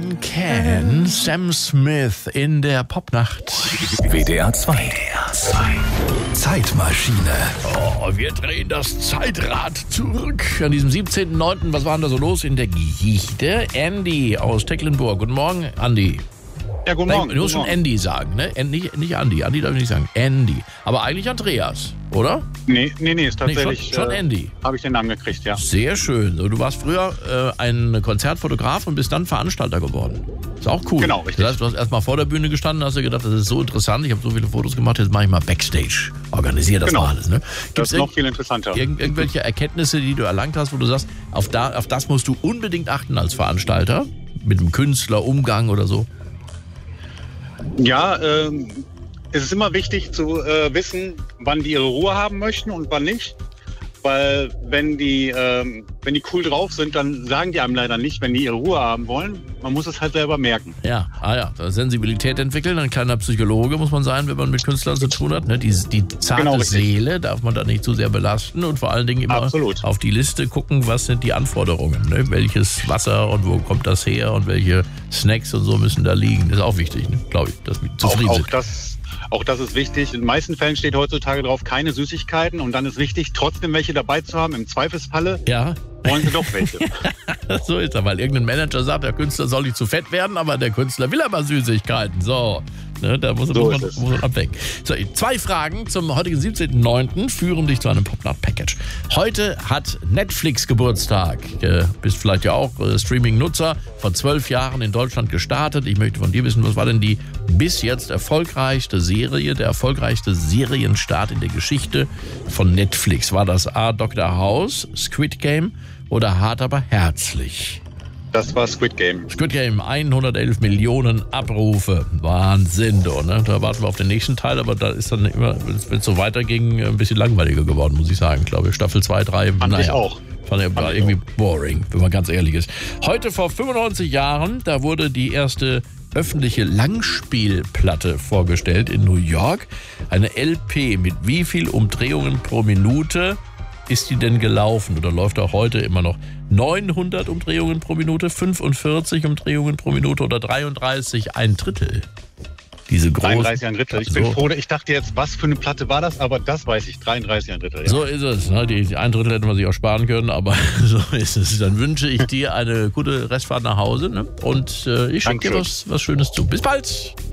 Can, Sam Smith in der Popnacht. WDR 2. Zeitmaschine. Oh, wir drehen das Zeitrad zurück. An diesem 17.09. Was war denn da so los in der Geschichte? Andy aus Tecklenburg. Guten Morgen, Andy. Ja, guten Morgen. Du musst schon Andy sagen, ne? Nicht Andy. Andy darf ich nicht sagen. Andy. Aber eigentlich Andreas, oder? Nee, ist tatsächlich... Schon Andy. Habe ich den Namen gekriegt, ja. Sehr schön. Du warst früher ein Konzertfotograf und bist dann Veranstalter geworden. Ist auch cool. Genau, richtig. Das heißt, du hast erst mal vor der Bühne gestanden, hast dir gedacht, das ist so interessant, ich habe so viele Fotos gemacht, jetzt mache ich mal Backstage. Organisiere das mal alles. Ne? Das ist noch viel interessanter. Irgendwelche Erkenntnisse, die du erlangt hast, wo du sagst, auf das musst du unbedingt achten als Veranstalter? Mit dem Künstler, Umgang oder so? Ja, es ist immer wichtig zu wissen, wann die ihre Ruhe haben möchten und wann nicht. Weil wenn die cool drauf sind, dann sagen die einem leider nicht, wenn die ihre Ruhe haben wollen. Man muss es halt selber merken. Ja, Sensibilität entwickeln, ein kleiner Psychologe muss man sein, wenn man mit Künstlern zu tun hat. Ne? Die zarte Seele darf man da nicht zu sehr belasten und vor allen Dingen immer auf die Liste gucken, was sind die Anforderungen. Ne? Welches Wasser und wo kommt das her und welche Snacks und so müssen da liegen. Das ist auch wichtig, ne? Glaube ich, dass wir zufrieden sind. Auch das ist wichtig. In den meisten Fällen steht heutzutage drauf, keine Süßigkeiten. Und dann ist wichtig, trotzdem welche dabei zu haben. Im Zweifelsfalle wollen sie doch welche. So ist er, weil irgendein Manager sagt, der Künstler soll nicht zu fett werden, aber der Künstler will aber Süßigkeiten. So, ne, da muss man abwägen. So, 2 Fragen zum heutigen 17.09. führen dich zu einem Popnacht-Package. Heute hat Netflix Geburtstag. Bist vielleicht ja auch Streaming-Nutzer. Vor 12 Jahren in Deutschland gestartet. Ich möchte von dir wissen, was war denn die bis jetzt erfolgreichste Serie, der erfolgreichste Serienstart in der Geschichte von Netflix? War das A. Dr. House, Squid Game oder Hart aber herzlich? Das war Squid Game. Squid Game, 111 Millionen Abrufe. Wahnsinn, du, ne? Da warten wir auf den nächsten Teil, aber da ist dann immer, wenn es so weiterging, ein bisschen langweiliger geworden, muss ich sagen, glaube ich. Staffel 2, 3, Fand ich auch. War irgendwie boring, wenn man ganz ehrlich ist. Heute vor 95 Jahren, da wurde die erste öffentliche Langspielplatte vorgestellt in New York. Eine LP mit wie viel Umdrehungen pro Minute ist die denn gelaufen? Oder läuft auch heute immer noch 900 Umdrehungen pro Minute, 45 Umdrehungen pro Minute oder 33, ein Drittel? Diese großen 33 ein Drittel. Ich bin froh, ich dachte jetzt, was für eine Platte war das? Aber das weiß ich, 33 ein Drittel. Ja. So ist es. Ne? Die ein Drittel hätte man sich auch sparen können, aber so ist es. Dann wünsche ich dir eine gute Restfahrt nach Hause, ne? Und ich schicke dir was Schönes zu. Bis bald!